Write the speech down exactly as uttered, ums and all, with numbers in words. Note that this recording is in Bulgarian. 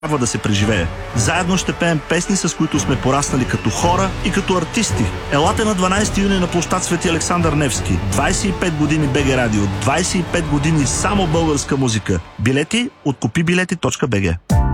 трябва да се преживее. Заедно ще пеем песни, с които сме пораснали като хора и като артисти. Елате на дванайсети юни на площад Свети Александър Невски. двайсет и пет години БГ Радио. двайсет и пет години само българска музика. Билети от купи билети точка би джи.